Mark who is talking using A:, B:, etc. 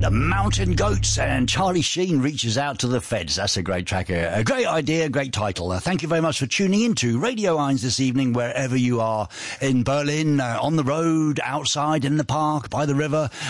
A: The Mountain Goats, and Charlie Sheen reaches out to the feds. That's a great track, a great idea, great title. Thank you very much for tuning into Radio 1 this evening, wherever you are in Berlin, on the road, outside, in the park, by the river,